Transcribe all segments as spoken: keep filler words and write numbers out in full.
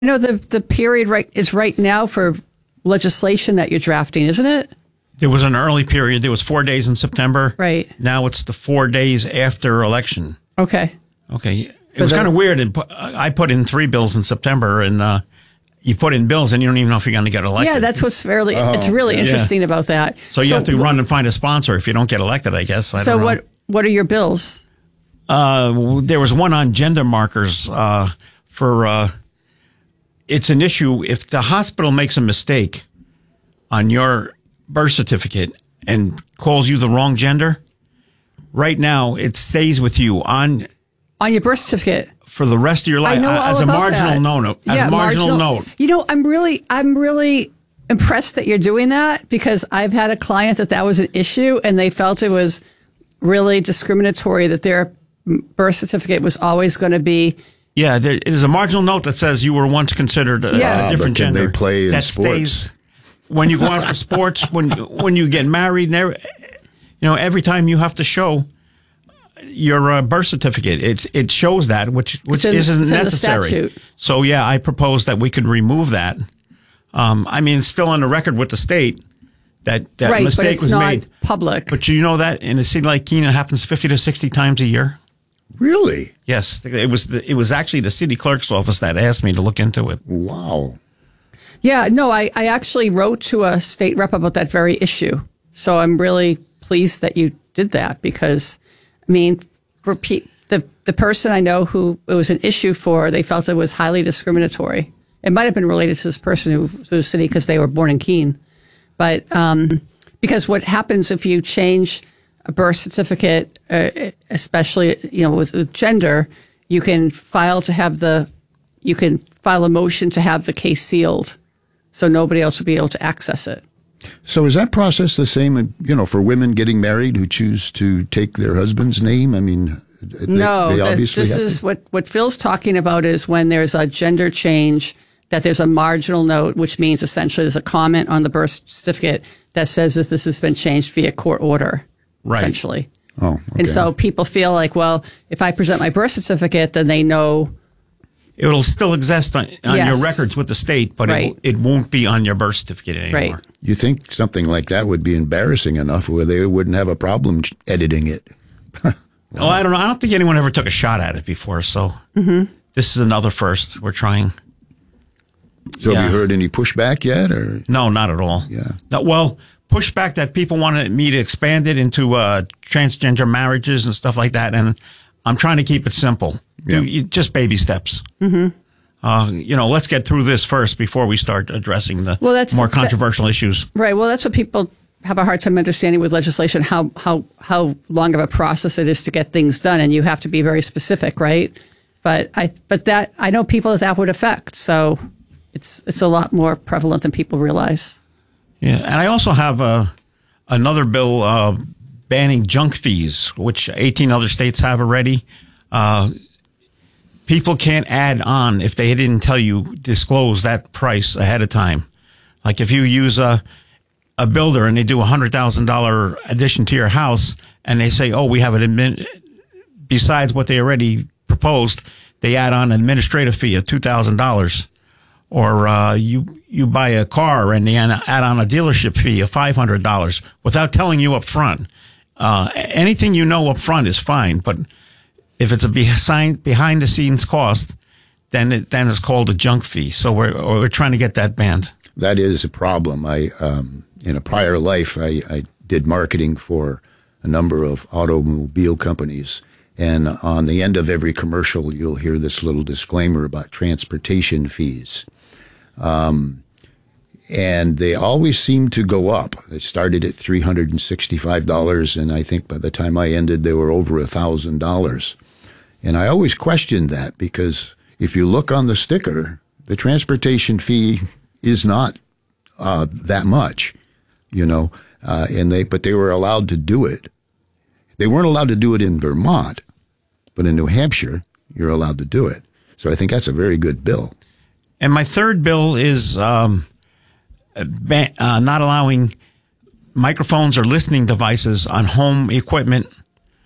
know the the period right is right now for legislation that you're drafting, isn't it? There was an early period. There was four days in September. Right. Now it's the four days after election. Okay. Okay. It For was the- kind of weird. I put in three bills in September, and uh, you put in bills, and you don't even know if you're going to get elected. Yeah, that's what's fairly. Oh, it's really yeah. interesting about that. So you have to run and find a sponsor if you don't get elected, I guess. I So don't know. what? What are your bills? Uh, there was one on gender markers uh, for. Uh, it's an issue if the hospital makes a mistake on your birth certificate and calls you the wrong gender. Right now, it stays with you on On your birth certificate. for the rest of your life I know uh, all as a about marginal that. note. As Yeah, a marginal, note. You know, I'm really, I'm really impressed that you're doing that because I've had a client that that was an issue and they felt it was really discriminatory that their birth certificate was always going to be. Yeah, there is a marginal note that says you were once considered a, Yes. a Ah, different but can gender. they play in that sports? stays when you go out for sports. When when you get married, and every, you know, every time you have to show your uh, birth certificate, it it shows that, which which in- isn't it's in the necessary. statute. So yeah, I propose that we could remove that. Um, I mean, it's still on the record with the state that that Right, mistake but it's was not made. public. But you know that in a city like Keene, it happens fifty to sixty times a year. Really? Yes, it was the, it was actually the city clerk's office that asked me to look into it. Wow. Yeah, no, I, I actually wrote to a state rep about that very issue. So I'm really pleased that you did that because, I mean, for pe- the, the person I know who it was an issue for, they felt it was highly discriminatory. It might have been related to this person who to the city because they were born in Keene. But um, because what happens if you change a birth certificate, uh, especially, you know, with, with gender, you can file to have the, you can file a motion to have the case sealed. So nobody else will be able to access it. So is that process the same, you know, for women getting married who choose to take their husband's name? I mean, they, No, they that- obviously this have is to. what, what Phil's talking about is when there's a gender change, that there's a marginal note, which means essentially there's a comment on the birth certificate that says that this has been changed via court order, Right. essentially. Oh, okay. And so people feel like, well, if I present my birth certificate, then they know. It'll still exist on, on Yes. your records with the state, but Right. it, it won't be on your birth certificate anymore. Right. You think something like that would be embarrassing enough where they wouldn't have a problem editing it? Well, I don't know. I don't think anyone ever took a shot at it before, so Mm-hmm. this is another first. We're trying. So Yeah. have you heard any pushback yet? Or No, not at all. Yeah. No, well, pushback that people wanted me to expand it into uh, transgender marriages and stuff like that, and I'm trying to keep it simple. Yeah. You, you, just baby steps. Mm-hmm. Uh, you know, let's get through this first before we start addressing the Well, that's- more that- controversial issues. Right. Well, that's what people have a hard time understanding with legislation, how, how, how long of a process it is to get things done. And you have to be very specific, right? But I, but that, I know people that that would affect. So it's, it's a lot more prevalent than people realize. Yeah, and I also have uh, another bill uh, banning junk fees, which eighteen other states have already. Uh, people can't add on if they didn't tell you, disclose that price ahead of time. Like if you use a a builder and they do a one hundred thousand dollars addition to your house and they say, oh, we have an admin, besides what they already proposed, they add on an administrative fee of two thousand dollars. Or uh, you you buy a car and they add on a dealership fee of five hundred dollars without telling you up front. Uh, anything you know up front is fine, but if it's a behind behind the scenes cost, then it, then it's called a junk fee. So we're we're trying to get that banned. that is a problem. I um, in a prior life, I, I did marketing for a number of automobile companies. And on the end of every commercial, you'll hear this little disclaimer about transportation fees. Um, and they always seem to go up. They started at three hundred sixty-five dollars, and I think by the time I ended, they were over one thousand dollars. And I always questioned that because if you look on the sticker, the transportation fee is not uh, that much, you know, uh, and they but they were allowed to do it. They weren't allowed to do it in Vermont, but in New Hampshire, you're allowed to do it. So I think that's a very good bill. And my third bill is um, ban- uh, not allowing microphones or listening devices on home equipment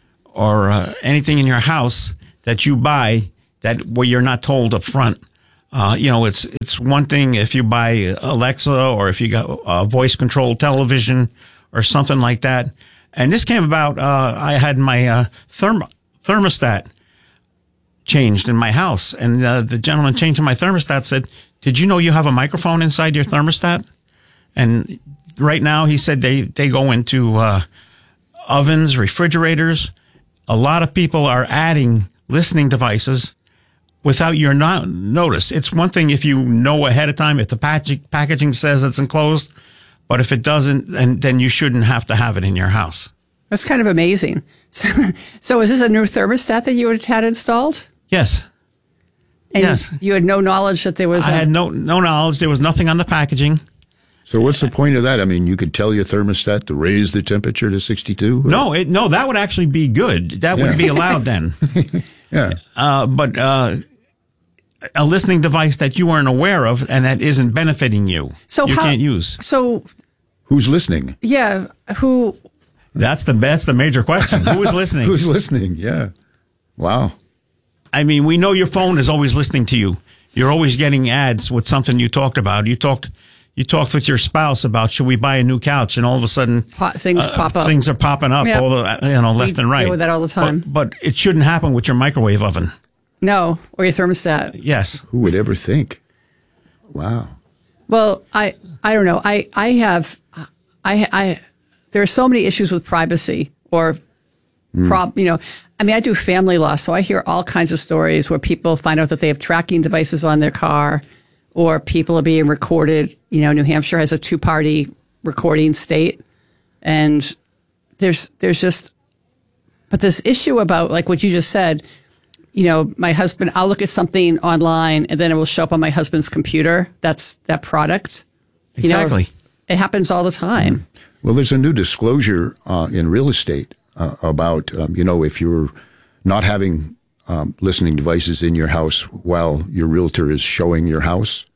or uh, anything in your house that you buy that where you're not told up front. Uh, you know, it's it's one thing if you buy Alexa or if you got a voice controlled television or something like that. And this came about. Uh, I had my uh, therm- thermostat changed in my house, and uh, the gentleman changing my thermostat said, "Did you know you have a microphone inside your thermostat?" And right now, he said they they go into uh, ovens, refrigerators. A lot of people are adding listening devices without your not notice. It's one thing if you know ahead of time, if the packaging, packaging says it's enclosed, but if it doesn't, then, then you shouldn't have to have it in your house. That's kind of amazing. So, so is this a new thermostat that you had had installed? Yes. And yes. You had no knowledge that there was I a... had no, no knowledge. There was nothing on the packaging. So what's the point of that? I mean, you could tell your thermostat to raise the temperature to sixty-two? Or? No, it, no, that would actually be good. That Yeah. would be allowed then. Yeah. Uh, but uh, a listening device that you weren't aware of and that isn't benefiting you, So you how- can't use. So, Who's listening? yeah, who... That's the that's the major question. Who is listening? Who's listening? Yeah. Wow. I mean, we know your phone is always listening to you. You're always getting ads with something you talked about. You talked you talked with your spouse about should we buy a new couch, and all of a sudden Po- things uh, pop up. Things are popping up, Yep. all the, you know, left We and right. deal with that all the time. But, but it shouldn't happen with your microwave oven. No, or your thermostat. Yes. Who would ever think? Wow. Well, I I don't know. I I have I I there are so many issues with privacy or prob. You know, I mean, I do family law, so I hear all kinds of stories where people find out that they have tracking devices on their car, or people are being recorded. You know, New Hampshire has a two-party recording state, and there's there's just, but this issue about like what you just said. You know, my husband, I'll look at something online and then it will show up on my husband's computer. That's that product. You know, Exactly. it happens all the time. Well, there's a new disclosure uh, in real estate uh, about, um, you know, if you're not having um, listening devices in your house while your realtor is showing your house.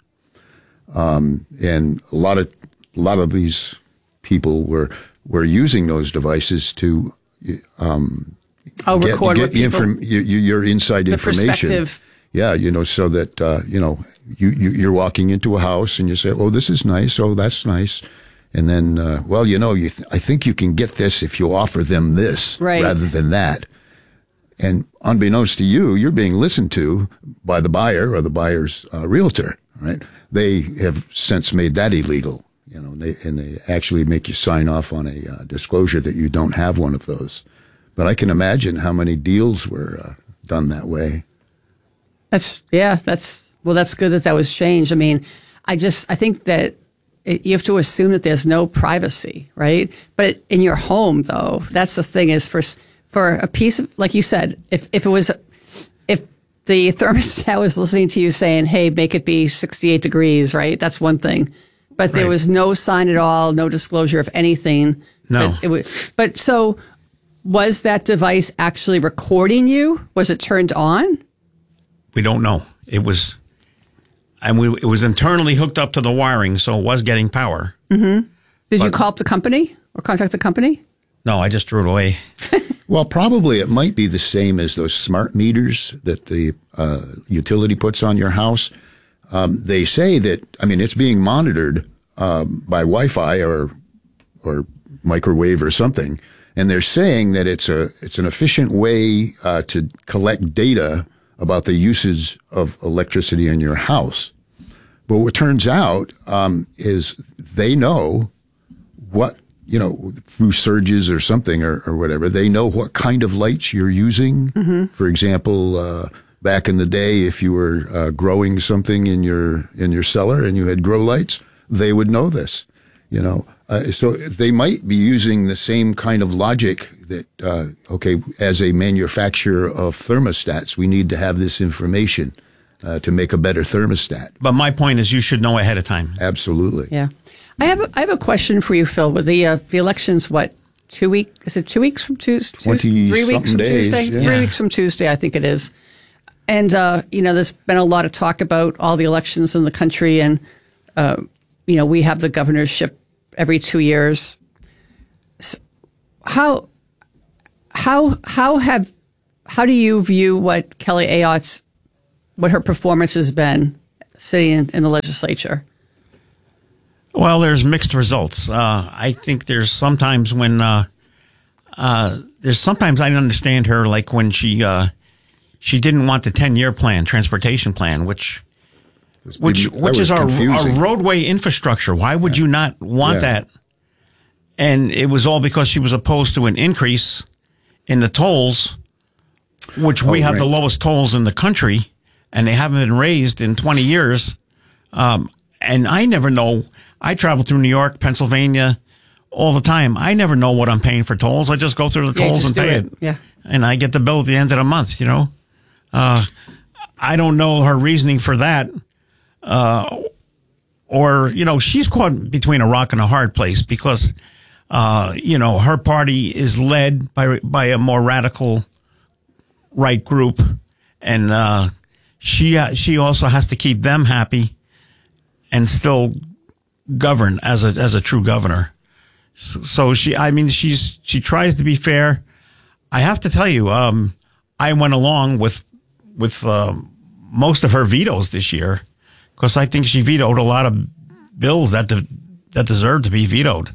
Um, and a lot of a lot of these people were were using those devices to um, I'll get, record get with people. inform, your, your inside The information. perspective. Yeah, you know, so that, uh, you know, you, you, you're walking into a house and you say, oh, this is nice. Oh, that's nice. And then, uh, well, you know, you th- I think you can get this if you offer them this Right. rather than that. And unbeknownst to you, you're being listened to by the buyer or the buyer's uh, realtor, right? They have since made that illegal, you know, and they, and they actually make you sign off on a uh, disclosure that you don't have one of those. But I can imagine how many deals were uh, done that way. That's, yeah, that's, well, that's good that that was changed. I mean, I just, I think that it, you have to assume that there's no privacy, right? But in your home, though, that's the thing is for, for a piece of, like you said, if, if it was, if the thermostat was listening to you saying, hey, make it be sixty-eight degrees, right? That's one thing. But there Right. was no sign at all, no disclosure of anything. No. But, it was, but so was that device actually recording you? Was it turned on? We don't know. It was, and we it was internally hooked up to the wiring, so it was getting power. Did you But- call up the company or contact the company? No, I just threw it away. Well, probably it might be the same as those smart meters that the uh, utility puts on your house. Um, they say that, I mean, it's being monitored um, by Wi-Fi or or microwave or something, and they're saying that it's a it's an efficient way uh, to collect data about the usage of electricity in your house. But what turns out um, is they know what, you know, through surges or something or, or whatever, they know what kind of lights you're using. Mm-hmm. For example, uh, back in the day, if you were uh, growing something in your in your cellar and you had grow lights, they would know this, you know. Uh, so they might be using the same kind of logic that, uh, okay, as a manufacturer of thermostats, we need to have this information uh, to make a better thermostat. But my point is, you should know ahead of time. Absolutely. Yeah. I have a, I have a question for you, Phil. With the uh, the elections, what, two weeks? Is it two weeks from Tuesday? twenty Three weeks something from days, Tuesday? yeah. Three Yeah. weeks from Tuesday, I think it is. And, uh, you know, there's been a lot of talk about all the elections in the country. And, uh, you know, we have the governorship every two years. So how, how, how have, how do you view what Kelly Ayotte's, what her performance has been sitting in, in the legislature? Well, there's mixed results. Uh, I think there's sometimes when uh, uh, there's sometimes I understand her, like when she uh, she didn't want the ten-year plan, transportation plan, which which That which was is our, our confusing. roadway infrastructure. Why would you not want Yeah. that? And it was all because she was opposed to an increase in the tolls, which we Oh, have the right. lowest tolls in the country, and they haven't been raised in twenty years. Um, and I never know. I travel through New York, Pennsylvania all the time. I never know what I'm paying for tolls. I just go through the Yeah, you tolls just and do pay it. it. Yeah. And I get the bill at the end of the month, you know. Uh, I don't know her reasoning for that. Uh, or, you know, she's caught between a rock and a hard place because, uh, you know, her party is led by, by a more radical right group. And, uh, she, uh, she also has to keep them happy and still govern as a, as a true governor. So she, I mean, she's, she tries to be fair. I have to tell you, um, I went along with, with, um, most of her vetoes this year because I think she vetoed a lot of bills that, de- that deserve to be vetoed.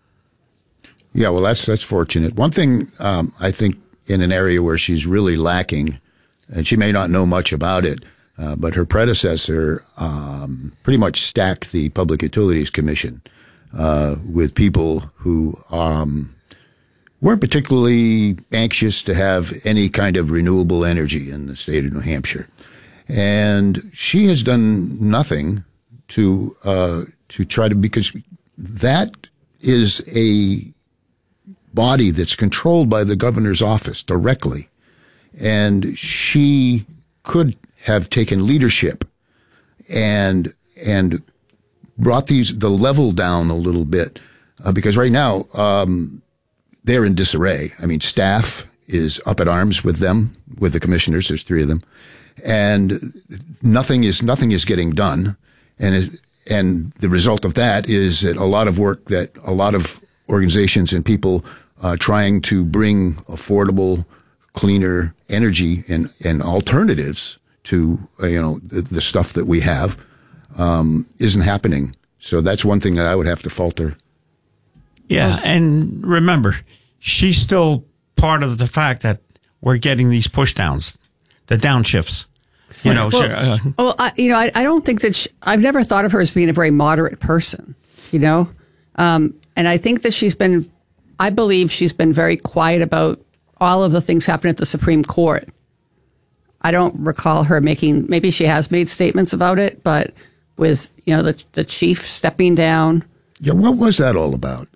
Yeah, well, that's that's fortunate. One thing um, I think in an area where she's really lacking, and she may not know much about it, uh, but her predecessor um, pretty much stacked the Public Utilities Commission uh, with people who um, weren't particularly anxious to have any kind of renewable energy in the state of New Hampshire. And she has done nothing to uh, to try to, because that is a body that's controlled by the governor's office directly. And she could have taken leadership and and brought these the level down a little bit, uh, because right now um, they're in disarray. I mean, staff is up at arms with them, with the commissioners. There's three of them, and nothing is nothing is getting done. And it, and the result of that is that a lot of work that a lot of organizations and people uh, trying to bring affordable, cleaner energy and, and alternatives to, uh, you know, the, the stuff that we have, um, isn't happening. So that's one thing that I would have to falter. Yeah. And remember, she's still part of the fact that we're getting these push downs, the downshifts. You know, Well, she, uh, well I, you know, I, I don't think that she, I've never thought of her as being a very moderate person, you know? Um, and I think that she's been, I believe she's been very quiet about all of the things happening at the Supreme Court. I don't recall her making, maybe she has made statements about it, but with, you know, the, the chief stepping down. Yeah, what was that all about?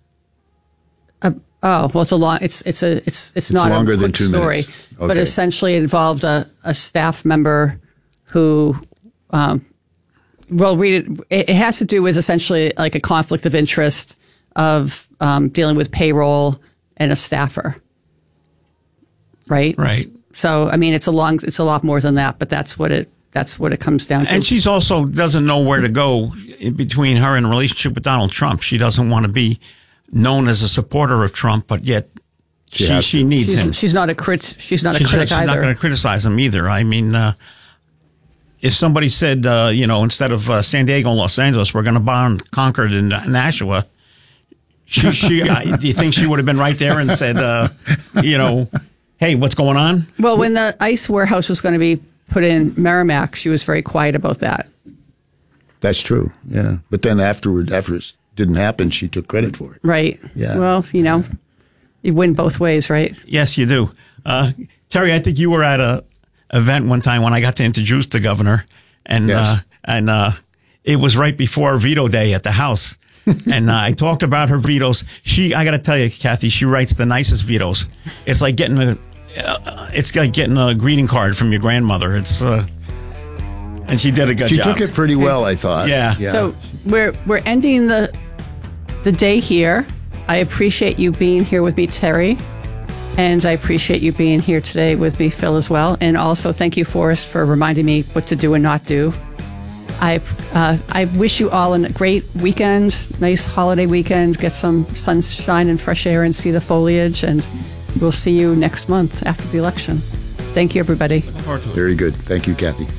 Uh, oh, well, it's a long, it's, it's a, it's, it's not longer a than quick two story, minutes. but Okay. essentially it involved a, a staff member who, um, well, read it. It has to do with essentially like a conflict of interest of um, dealing with payroll and a staffer, right? right. So, I mean, it's a long, it's a lot more than that, but that's what it, that's what it comes down to. And she's also doesn't know where to go in between her and relationship with Donald Trump. She doesn't want to be known as a supporter of Trump, but yet She she, has she, to. needs him. she's, she's not a crit. She's not a She's, critic she's not either. going to criticize him either. I mean, uh, if somebody said, uh, you know, instead of uh, San Diego and Los Angeles, we're going to bomb Concord and Nashua, she, she, uh, do you think she would have been right there and said, uh, you know, hey, what's going on? Well, when the ice warehouse was going to be put in Merrimack, she was very quiet about that. That's true. Yeah. But then afterward, after it didn't happen, she took credit for it. Right. Yeah. Well, you know, you win both ways, right? Yes, you do. Uh, Terry, I think you were at a event one time when I got to introduce the governor, and Yes. uh, and uh, it was right before veto day at the House, and uh, I talked about her vetoes. She, I got to tell you, Kathy, she writes the nicest vetoes. It's like getting a, uh, it's like getting a greeting card from your grandmother. It's, uh, and she did a good She job. took it pretty well, I thought. Yeah. So we're we're ending the the day here. I appreciate you being here with me, Terry. And I appreciate you being here today with me, Phil, as well. And also thank you, Forrest, for reminding me what to do and not do. I uh, I wish you all a great weekend, nice holiday weekend. Get some sunshine and fresh air and see the foliage. And we'll see you next month after the election. Thank you, everybody. Very good. Thank you, Kathy.